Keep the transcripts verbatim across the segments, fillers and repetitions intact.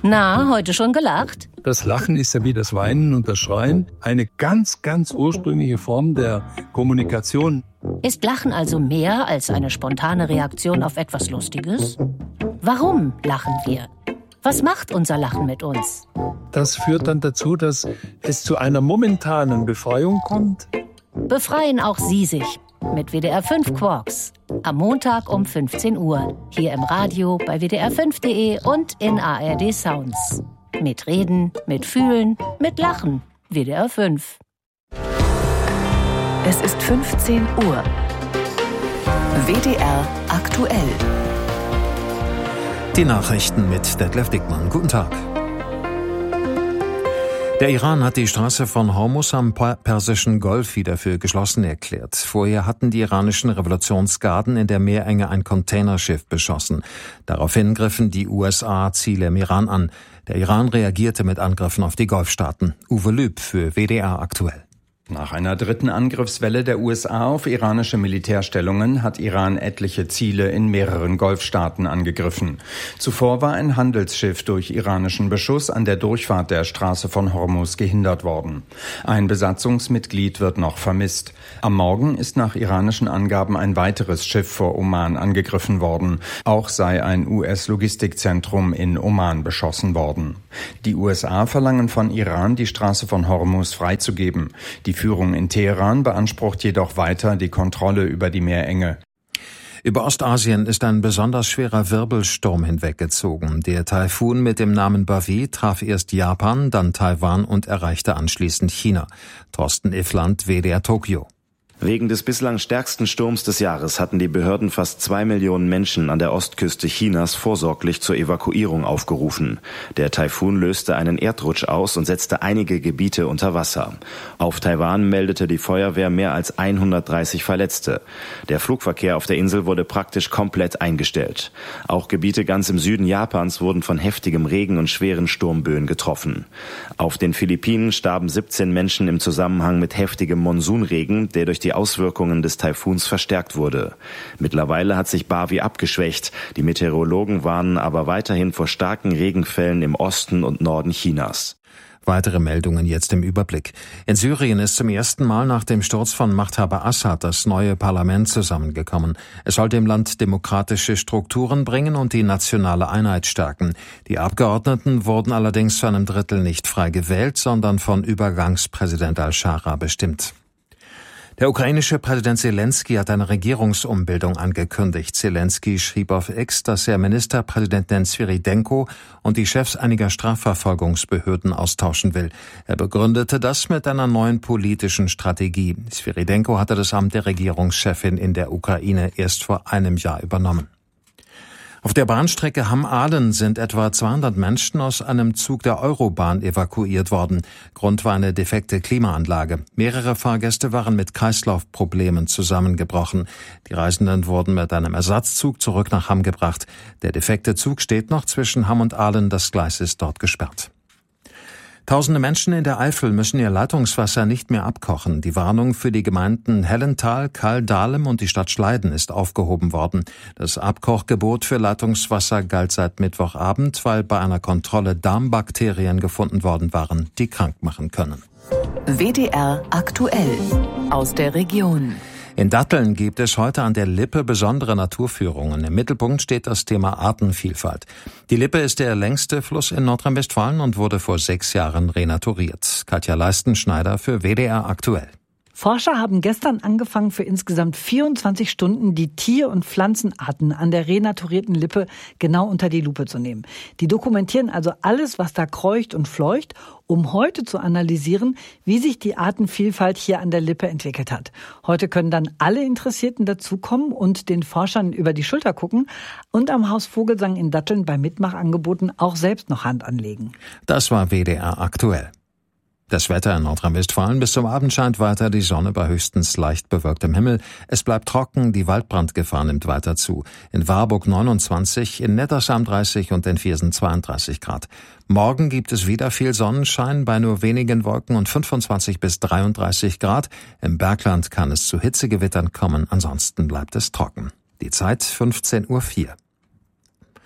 Na, heute schon gelacht? Das Lachen ist ja wie das Weinen und das Schreien eine ganz, ganz ursprüngliche Form der Kommunikation. Ist Lachen also mehr als eine spontane Reaktion auf etwas Lustiges? Warum lachen wir? Was macht unser Lachen mit uns? Das führt dann dazu, dass es zu einer momentanen Befreiung kommt. Befreien auch Sie sich mit W D R fünf Quarks. Am Montag um fünfzehn Uhr. Hier im Radio bei W D R fünf Punkt de und in A R D Sounds. Mit Reden, mit Fühlen, mit Lachen. W D R fünf. Es ist fünfzehn Uhr. W D R aktuell. Die Nachrichten mit Detlef Dickmann. Guten Tag. Der Iran hat die Straße von Hormuz am Persischen Golf wieder für geschlossen erklärt. Vorher hatten die iranischen Revolutionsgarden in der Meerenge ein Containerschiff beschossen. Daraufhin griffen die U S A Ziele im Iran an. Der Iran reagierte mit Angriffen auf die Golfstaaten. Uwe Lüb für W D R aktuell. Nach einer dritten Angriffswelle der U S A auf iranische Militärstellungen hat Iran etliche Ziele in mehreren Golfstaaten angegriffen. Zuvor war ein Handelsschiff durch iranischen Beschuss an der Durchfahrt der Straße von Hormuz gehindert worden. Ein Besatzungsmitglied wird noch vermisst. Am Morgen ist nach iranischen Angaben ein weiteres Schiff vor Oman angegriffen worden. Auch sei ein U S-Logistikzentrum in Oman beschossen worden. Die U S A verlangen von Iran, die Straße von Hormuz freizugeben. Die Die Führung in Teheran beansprucht jedoch weiter die Kontrolle über die Meerenge. Über Ostasien ist ein besonders schwerer Wirbelsturm hinweggezogen. Der Taifun mit dem Namen Bavi traf erst Japan, dann Taiwan und erreichte anschließend China. Thorsten Iffland, W D R Tokio. Wegen des bislang stärksten Sturms des Jahres hatten die Behörden fast zwei Millionen Menschen an der Ostküste Chinas vorsorglich zur Evakuierung aufgerufen. Der Taifun löste einen Erdrutsch aus und setzte einige Gebiete unter Wasser. Auf Taiwan meldete die Feuerwehr mehr als hundertdreißig Verletzte. Der Flugverkehr auf der Insel wurde praktisch komplett eingestellt. Auch Gebiete ganz im Süden Japans wurden von heftigem Regen und schweren Sturmböen getroffen. Auf den Philippinen starben siebzehn Menschen im Zusammenhang mit heftigem Monsunregen, der durch die Auswirkungen des Taifuns verstärkt wurde. Mittlerweile hat sich Bavi abgeschwächt. Die Meteorologen warnen aber weiterhin vor starken Regenfällen im Osten und Norden Chinas. Weitere Meldungen jetzt im Überblick. In Syrien ist zum ersten Mal nach dem Sturz von Machthaber Assad das neue Parlament zusammengekommen. Es soll dem Land demokratische Strukturen bringen und die nationale Einheit stärken. Die Abgeordneten wurden allerdings zu einem Drittel nicht frei gewählt, sondern von Übergangspräsident al-Shara bestimmt. Der ukrainische Präsident Zelensky hat eine Regierungsumbildung angekündigt. Zelensky schrieb auf X, dass er Ministerpräsidenten Svyridenko und die Chefs einiger Strafverfolgungsbehörden austauschen will. Er begründete das mit einer neuen politischen Strategie. Svyridenko hatte das Amt der Regierungschefin in der Ukraine erst vor einem Jahr übernommen. Auf der Bahnstrecke Hamm-Aalen sind etwa zweihundert Menschen aus einem Zug der Eurobahn evakuiert worden. Grund war eine defekte Klimaanlage. Mehrere Fahrgäste waren mit Kreislaufproblemen zusammengebrochen. Die Reisenden wurden mit einem Ersatzzug zurück nach Hamm gebracht. Der defekte Zug steht noch zwischen Hamm und Aalen. Das Gleis ist dort gesperrt. Tausende Menschen in der Eifel müssen ihr Leitungswasser nicht mehr abkochen. Die Warnung für die Gemeinden Hellental, Kaldahlem und die Stadt Schleiden ist aufgehoben worden. Das Abkochgebot für Leitungswasser galt seit Mittwochabend, weil bei einer Kontrolle Darmbakterien gefunden worden waren, die krank machen können. W D R aktuell aus der Region. In Datteln gibt es heute an der Lippe besondere Naturführungen. Im Mittelpunkt steht das Thema Artenvielfalt. Die Lippe ist der längste Fluss in Nordrhein-Westfalen und wurde vor sechs Jahren renaturiert. Katja Leistenschneider für W D R aktuell. Forscher haben gestern angefangen, für insgesamt vierundzwanzig Stunden die Tier- und Pflanzenarten an der renaturierten Lippe genau unter die Lupe zu nehmen. Die dokumentieren also alles, was da kreucht und fleucht, um heute zu analysieren, wie sich die Artenvielfalt hier an der Lippe entwickelt hat. Heute können dann alle Interessierten dazukommen und den Forschern über die Schulter gucken und am Haus Vogelsang in Datteln bei Mitmachangeboten auch selbst noch Hand anlegen. Das war W D R aktuell. Das Wetter in Nordrhein-Westfalen: bis zum Abend scheint weiter die Sonne bei höchstens leicht bewölktem Himmel. Es bleibt trocken, die Waldbrandgefahr nimmt weiter zu. In Warburg neunundzwanzig, in Nettersheim dreißig und in Viersen zweiunddreißig Grad. Morgen gibt es wieder viel Sonnenschein bei nur wenigen Wolken und fünfundzwanzig bis dreiunddreißig Grad. Im Bergland kann es zu Hitzegewittern kommen, ansonsten bleibt es trocken. Die Zeit fünfzehn Uhr vier.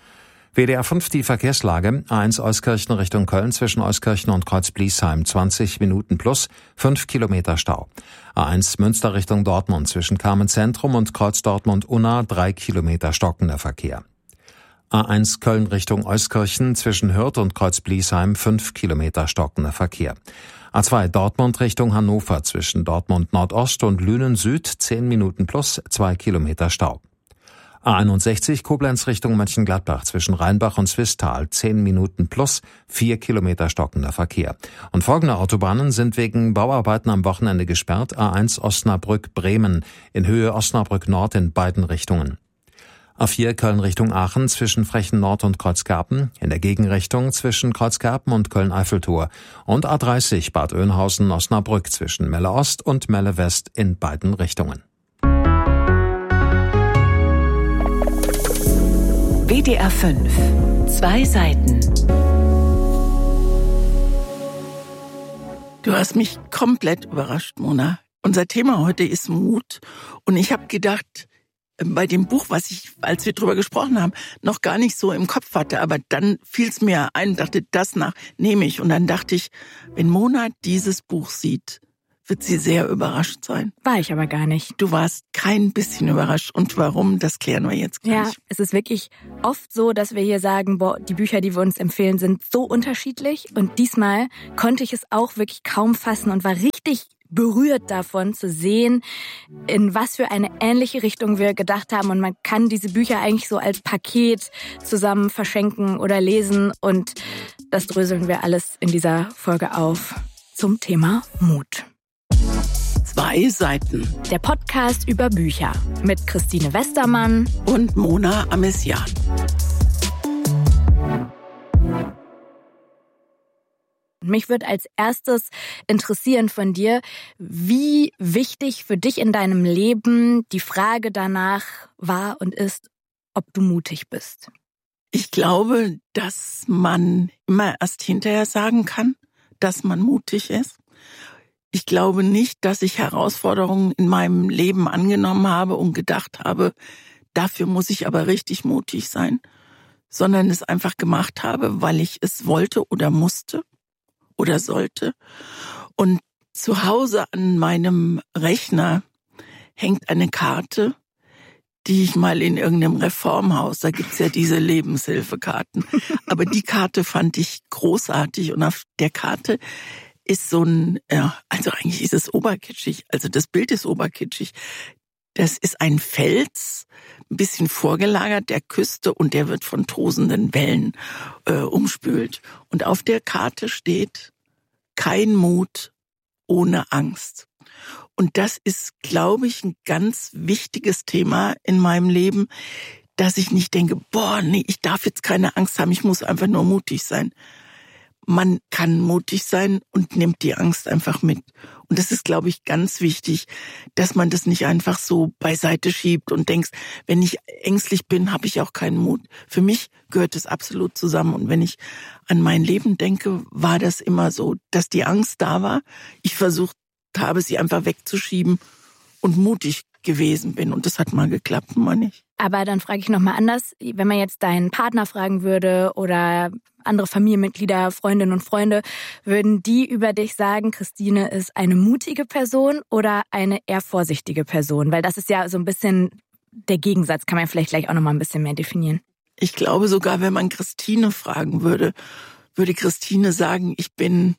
W D R fünf die Verkehrslage. A eins Euskirchen Richtung Köln zwischen Euskirchen und Kreuz-Bliesheim zwanzig Minuten plus, fünf Kilometer Stau. A eins Münster Richtung Dortmund zwischen Carmen Zentrum und Kreuz Dortmund-Unna drei Kilometer stockender Verkehr. A eins Köln Richtung Euskirchen zwischen Hürth und Kreuz-Bliesheim fünf Kilometer stockender Verkehr. A zwei Dortmund Richtung Hannover zwischen Dortmund Nordost und Lünen Süd zehn Minuten plus, zwei Kilometer Stau. A einundsechzig Koblenz Richtung Mönchengladbach zwischen Rheinbach und Swisttal zehn Minuten plus, vier Kilometer stockender Verkehr. Und folgende Autobahnen sind wegen Bauarbeiten am Wochenende gesperrt. A eins Osnabrück-Bremen in Höhe Osnabrück Nord in beiden Richtungen. A vier Köln Richtung Aachen zwischen Frechen Nord und Kreuzgarten, in der Gegenrichtung zwischen Kreuzgarten und Köln-Eiffeltor. Und A dreißig Bad Oeynhausen-Osnabrück zwischen Melle Ost und Melle West in beiden Richtungen. W D R fünf. Zwei Seiten. Du hast mich komplett überrascht, Mona. Unser Thema heute ist Mut. Und ich habe gedacht, bei dem Buch, was ich, als wir drüber gesprochen haben, noch gar nicht so im Kopf hatte. Aber dann fiel es mir ein, dachte, das nach nehme ich. Und dann dachte ich, wenn Mona dieses Buch sieht, wird sie sehr überrascht sein. War ich aber gar nicht. Du warst kein bisschen überrascht. Und warum, das klären wir jetzt gleich. Ja, es ist wirklich oft so, dass wir hier sagen, boah, die Bücher, die wir uns empfehlen, sind so unterschiedlich. Und diesmal konnte ich es auch wirklich kaum fassen und war richtig berührt davon zu sehen, in was für eine ähnliche Richtung wir gedacht haben. Und man kann diese Bücher eigentlich so als Paket zusammen verschenken oder lesen. Und das dröseln wir alles in dieser Folge auf zum Thema Mut. Zwei Seiten. Der Podcast über Bücher mit Christine Westermann und Mona Amessian. Mich würde als erstes interessieren von dir, wie wichtig für dich in deinem Leben die Frage danach war und ist, ob du mutig bist. Ich glaube, dass man immer erst hinterher sagen kann, dass man mutig ist. Ich glaube nicht, dass ich Herausforderungen in meinem Leben angenommen habe und gedacht habe, dafür muss ich aber richtig mutig sein, sondern es einfach gemacht habe, weil ich es wollte oder musste oder sollte. Und zu Hause an meinem Rechner hängt eine Karte, die ich mal in irgendeinem Reformhaus, da gibt's ja diese Lebenshilfekarten, aber die Karte fand ich großartig und auf der Karte ist so ein, ja, also eigentlich ist es oberkitschig, also das Bild ist oberkitschig. Das ist ein Fels, ein bisschen vorgelagert der Küste und der wird von tosenden Wellen äh, umspült. Und auf der Karte steht, kein Mut ohne Angst. Und das ist, glaube ich, ein ganz wichtiges Thema in meinem Leben, dass ich nicht denke, boah, nee, ich darf jetzt keine Angst haben, ich muss einfach nur mutig sein. Man kann mutig sein und nimmt die Angst einfach mit. Und das ist, glaube ich, ganz wichtig, dass man das nicht einfach so beiseite schiebt und denkst, wenn ich ängstlich bin, habe ich auch keinen Mut. Für mich gehört das absolut zusammen. Und wenn ich an mein Leben denke, war das immer so, dass die Angst da war. Ich versucht habe, sie einfach wegzuschieben und mutig gewesen bin. Und das hat mal geklappt, mal nicht. Aber dann frage ich nochmal anders, wenn man jetzt deinen Partner fragen würde oder andere Familienmitglieder, Freundinnen und Freunde, würden die über dich sagen, Christine ist eine mutige Person oder eine eher vorsichtige Person? Weil das ist ja so ein bisschen der Gegensatz, kann man vielleicht gleich auch nochmal ein bisschen mehr definieren. Ich glaube sogar, wenn man Christine fragen würde, würde Christine sagen, ich bin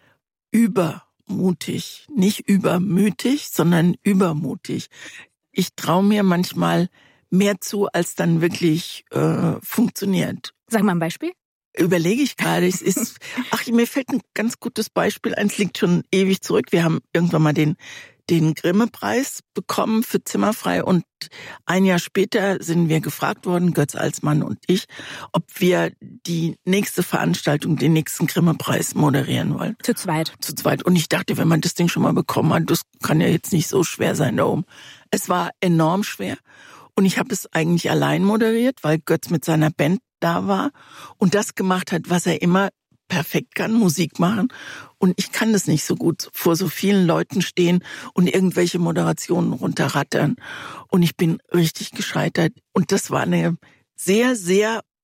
übermutig. Nicht übermütig, sondern übermutig. Ich traue mir manchmal mehr zu, als dann wirklich äh, funktioniert. Sag mal ein Beispiel. Überlege ich gerade. Es ist, ach, mir fällt ein ganz gutes Beispiel ein. Es liegt schon ewig zurück. Wir haben irgendwann mal den den Grimme-Preis bekommen für Zimmerfrei und ein Jahr später sind wir gefragt worden, Götz Alsmann und ich, ob wir die nächste Veranstaltung, den nächsten Grimme-Preis moderieren wollen. Zu zweit. Zu zweit. Und ich dachte, wenn man das Ding schon mal bekommen hat, das kann ja jetzt nicht so schwer sein da oben. Es war enorm schwer und ich habe es eigentlich allein moderiert, weil Götz mit seiner Band da war und das gemacht hat, was er immer perfekt kann, Musik machen. Und ich kann das nicht so gut, vor so vielen Leuten stehen und irgendwelche Moderationen runterrattern. Und ich bin richtig gescheitert. Und das war eine sehr, sehr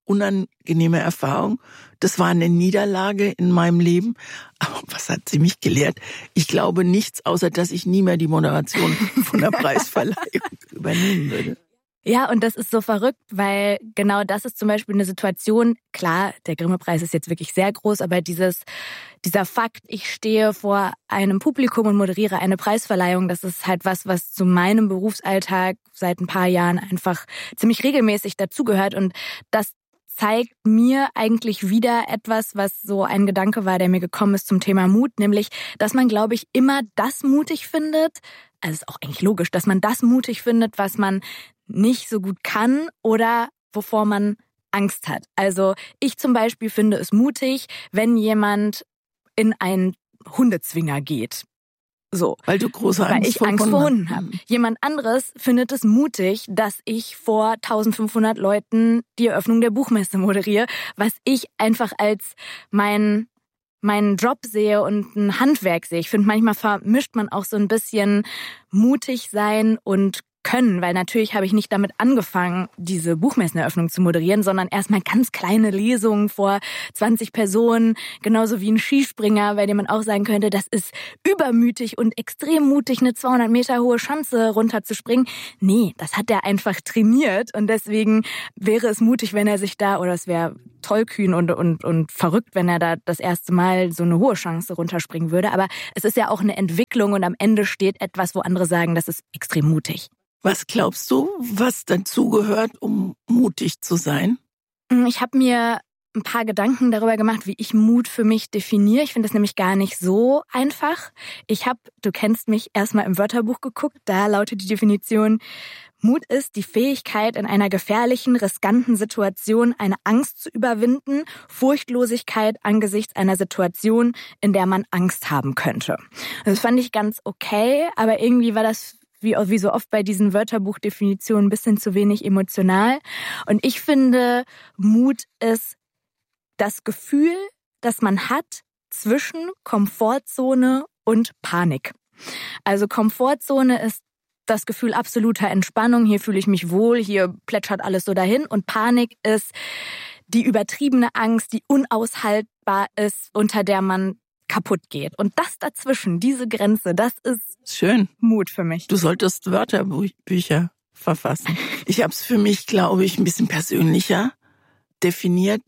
unangenehme Erfahrung. Das war eine Niederlage in meinem Leben. Aber was hat sie mich gelehrt? Ich glaube nichts, außer dass ich nie mehr die Moderation von der Preisverleihung übernehmen würde. Ja, und das ist so verrückt, weil genau das ist zum Beispiel eine Situation, klar, der Grimme-Preis ist jetzt wirklich sehr groß, aber dieses, dieser Fakt, ich stehe vor einem Publikum und moderiere eine Preisverleihung, das ist halt was, was zu meinem Berufsalltag seit ein paar Jahren einfach ziemlich regelmäßig dazugehört. Und das zeigt mir eigentlich wieder etwas, was so ein Gedanke war, der mir gekommen ist zum Thema Mut, nämlich, dass man, glaube ich, immer das mutig findet, also ist auch eigentlich logisch, dass man das mutig findet, was man nicht so gut kann oder wovor man Angst hat. Also ich zum Beispiel finde es mutig, wenn jemand in einen Hundezwinger geht. So. Weil du große Angst, weil ich vor Angst vor Hunden Hunden habe. Jemand anderes findet es mutig, dass ich vor eintausendfünfhundert Leuten die Eröffnung der Buchmesse moderiere, was ich einfach als mein meinen Job sehe und ein Handwerk sehe. Ich finde, manchmal vermischt man auch so ein bisschen mutig sein und können, weil natürlich habe ich nicht damit angefangen, diese Buchmesseneröffnung zu moderieren, sondern erstmal ganz kleine Lesungen vor zwanzig Personen, genauso wie ein Skispringer, bei dem man auch sagen könnte, das ist übermütig und extrem mutig, eine zweihundert Meter hohe Schanze runterzuspringen. Nee, das hat er einfach trainiert und deswegen wäre es mutig, wenn er sich da, oder es wäre tollkühn und, und, und verrückt, wenn er da das erste Mal so eine hohe Schanze runterspringen würde. Aber es ist ja auch eine Entwicklung und am Ende steht etwas, wo andere sagen, das ist extrem mutig. Was glaubst du, was dazugehört, um mutig zu sein? Ich habe mir ein paar Gedanken darüber gemacht, wie ich Mut für mich definiere. Ich finde das nämlich gar nicht so einfach. Ich habe, du kennst mich, erstmal im Wörterbuch geguckt. Da lautet die Definition: Mut ist die Fähigkeit, in einer gefährlichen, riskanten Situation eine Angst zu überwinden, Furchtlosigkeit angesichts einer Situation, in der man Angst haben könnte. Das fand ich ganz okay, aber irgendwie war das Wie, wie so oft bei diesen Wörterbuchdefinitionen ein bisschen zu wenig emotional. Und ich finde, Mut ist das Gefühl, das man hat zwischen Komfortzone und Panik. Also Komfortzone ist das Gefühl absoluter Entspannung. Hier fühle ich mich wohl, hier plätschert alles so dahin. Und Panik ist die übertriebene Angst, die unaushaltbar ist, unter der man kaputt geht. Und das dazwischen, diese Grenze, das ist schön. Mut für mich. Du solltest Wörterbücher verfassen. Ich habe es für mich, glaube ich, ein bisschen persönlicher definiert.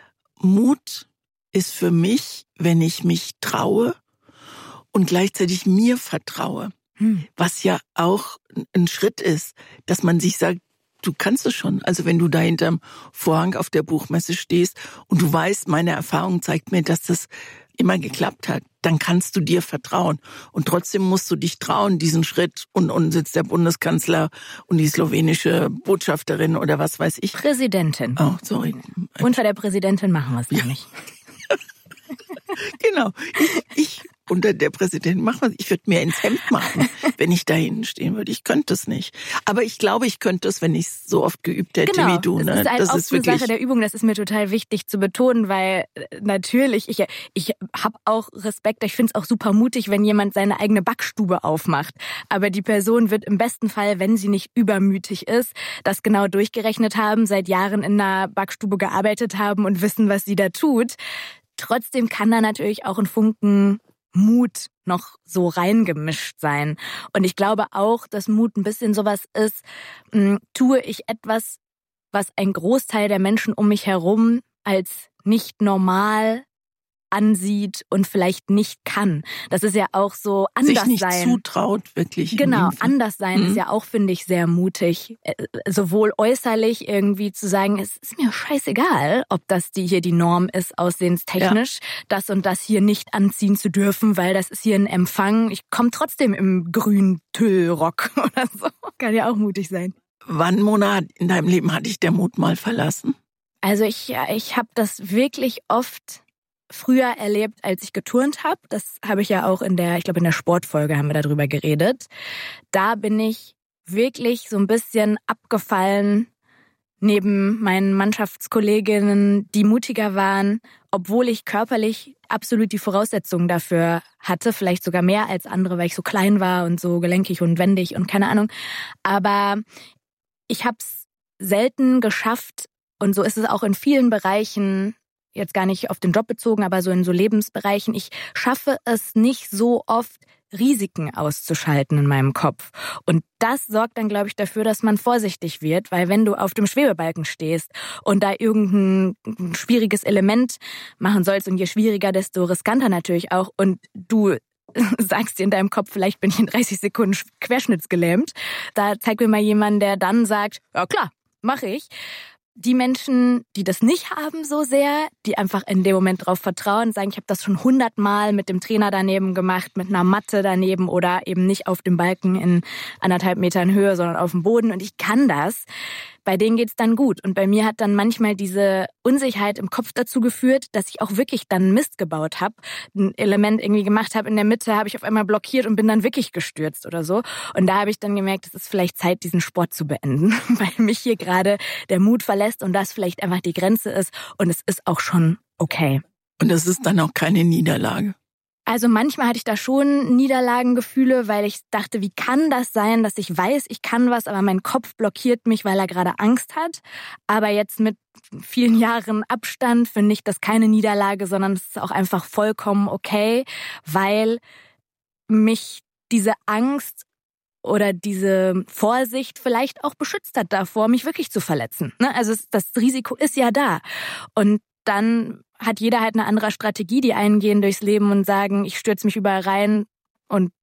Mut ist für mich, wenn ich mich traue und gleichzeitig mir vertraue. Hm. Was ja auch ein Schritt ist, dass man sich sagt, du kannst es schon. Also wenn du da hinterm Vorhang auf der Buchmesse stehst und du weißt, meine Erfahrung zeigt mir, dass das immer geklappt hat, dann kannst du dir vertrauen. Und trotzdem musst du dich trauen, diesen Schritt. Und unten sitzt der Bundeskanzler und die slowenische Botschafterin oder was weiß ich. Präsidentin. Oh, sorry. Unter der Präsidentin machen wir es nämlich. Genau. Ich, ich unter der Präsidentin machen wir es. Ich würde mir ins Hemd machen, wenn ich da hinten stehen würde. Ich könnte es nicht. Aber ich glaube, ich könnte es, wenn ich es so oft geübt hätte genau. wie du. Ne? Das ist, halt das auch ist eine wirklich Sache der Übung. Das ist mir total wichtig zu betonen, weil natürlich, ich, ich habe auch Respekt. Ich finde es auch super mutig, wenn jemand seine eigene Backstube aufmacht. Aber die Person wird im besten Fall, wenn sie nicht übermütig ist, das genau durchgerechnet haben, seit Jahren in einer Backstube gearbeitet haben und wissen, was sie da tut. Trotzdem kann da natürlich auch ein Funken Mut noch so reingemischt sein. Und ich glaube auch, dass Mut ein bisschen sowas ist, mh, tue ich etwas, was ein Großteil der Menschen um mich herum als nicht normal ansieht und vielleicht nicht kann. Das ist ja auch so anders sein. Sich nicht zutraut, wirklich. Genau, anders sein mhm. ist ja auch, finde ich, sehr mutig. Sowohl äußerlich irgendwie zu sagen, es ist mir scheißegal, ob das die hier die Norm ist, aussehenstechnisch, ja. das und das hier nicht anziehen zu dürfen, weil das ist hier ein Empfang. Ich komme trotzdem im grünen Tüllrock oder so. Kann ja auch mutig sein. Wann, Mona, in deinem Leben hat dich der Mut mal verlassen? Also ich, ich habe das wirklich oft früher erlebt, als ich geturnt habe. Das habe ich ja auch in der, ich glaube in der Sportfolge haben wir darüber geredet. Da bin ich wirklich so ein bisschen abgefallen neben meinen Mannschaftskolleginnen, die mutiger waren, obwohl ich körperlich absolut die Voraussetzungen dafür hatte, vielleicht sogar mehr als andere, weil ich so klein war und so gelenkig und wendig und keine Ahnung. Aber ich habe es selten geschafft, Und so ist es auch in vielen Bereichen, jetzt gar nicht auf den Job bezogen, aber so in so Lebensbereichen. Ich schaffe es nicht so oft, Risiken auszuschalten in meinem Kopf. Und das sorgt dann, glaube ich, dafür, dass man vorsichtig wird, weil wenn du auf dem Schwebebalken stehst und da irgendein schwieriges Element machen sollst, und je schwieriger, desto riskanter natürlich auch, und du sagst dir in deinem Kopf, vielleicht bin ich in dreißig Sekunden querschnittsgelähmt, da zeig mir mal jemanden, der dann sagt, ja klar, mache ich. Die Menschen, die das nicht haben so sehr, die einfach in dem Moment drauf vertrauen, sagen, ich habe das schon hundertmal mit dem Trainer daneben gemacht, mit einer Matte daneben oder eben nicht auf dem Balken in anderthalb Metern Höhe, sondern auf dem Boden, und ich kann das. Bei denen geht's dann gut. Und bei mir hat dann manchmal diese Unsicherheit im Kopf dazu geführt, dass ich auch wirklich dann Mist gebaut habe, ein Element irgendwie gemacht habe, in der Mitte habe ich auf einmal blockiert und bin dann wirklich gestürzt oder so. Und da habe ich dann gemerkt, es ist vielleicht Zeit, diesen Sport zu beenden, weil mich hier gerade der Mut verlässt und das vielleicht einfach die Grenze ist, und es ist auch schon okay. Und das ist dann auch keine Niederlage? Also manchmal hatte ich da schon Niederlagengefühle, weil ich dachte, wie kann das sein, dass ich weiß, ich kann was, aber mein Kopf blockiert mich, weil er gerade Angst hat. Aber jetzt mit vielen Jahren Abstand finde ich das keine Niederlage, sondern es ist auch einfach vollkommen okay, weil mich diese Angst oder diese Vorsicht vielleicht auch beschützt hat davor, mich wirklich zu verletzen. Also das Risiko ist ja da. Und dann hat jeder halt eine andere Strategie. Die einen gehen durchs Leben und sagen, ich stürze mich überall rein und